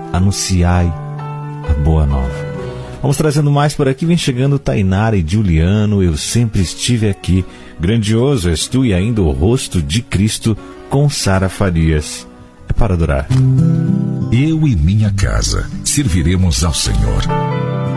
anunciai a boa nova. Vamos trazendo mais por aqui, vem chegando Tainara e Juliano, eu sempre estive aqui. Grandioso és tu e ainda o rosto de Cristo, com Sara Farias. É para adorar. Eu e minha casa serviremos ao Senhor.